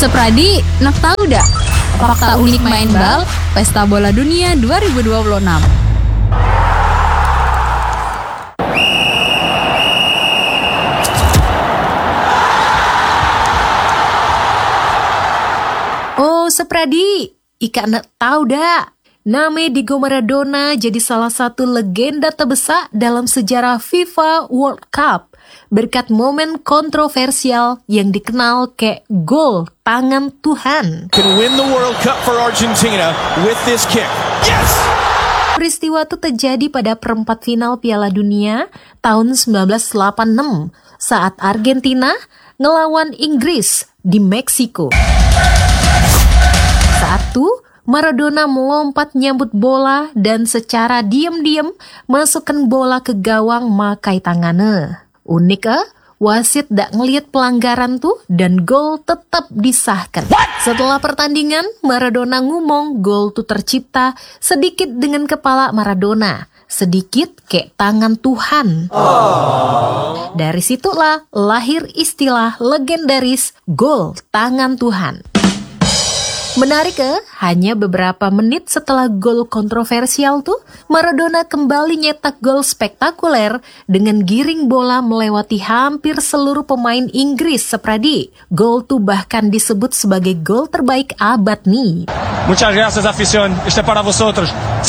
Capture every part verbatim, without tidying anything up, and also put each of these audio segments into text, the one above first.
Sepradi, nak tahu dak? Fakta unik main bal Pesta Bola Dunia dua ribu dua puluh enam. Oh, Sepradi, Ika nak tahu dak? Nama Diego Maradona jadi salah satu legenda terbesar dalam sejarah FIFA World Cup berkat momen kontroversial yang dikenal kayak gol tangan Tuhan. Can win the World Cup for Argentina with this kick. Yes! Peristiwa itu terjadi pada perempat final Piala Dunia tahun sembilan belas delapan puluh enam saat Argentina ngelawan Inggris di Meksiko. Saat itu Maradona melompat nyambut bola dan secara diam-diam masukkan bola ke gawang makai tangannya. Unik eh, wasit dak ngelihat pelanggaran tuh dan gol tetap disahkan. What? Setelah pertandingan, Maradona ngomong gol tuh tercipta sedikit dengan kepala Maradona, sedikit kayak tangan Tuhan. Oh. Dari situlah lahir istilah legendaris gol tangan Tuhan. Menarik ke, hanya beberapa menit setelah gol kontroversial tuh, Maradona kembali nyetak gol spektakuler dengan giring bola melewati hampir seluruh pemain Inggris, Sepradi. Gol tuh bahkan disebut sebagai gol terbaik abad nih. Muchas gracias, afición. Este para vosotros.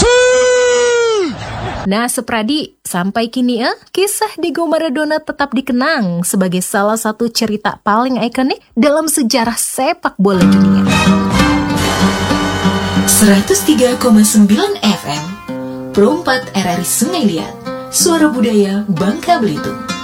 Nah, Sepradi, sampai kini eh, kisah Diego Maradona tetap dikenang sebagai salah satu cerita paling ikonik dalam sejarah sepak bola dunia. seratus tiga koma sembilan F M Pro empat R R I Sungai Liat, Suara Budaya Bangka Belitung.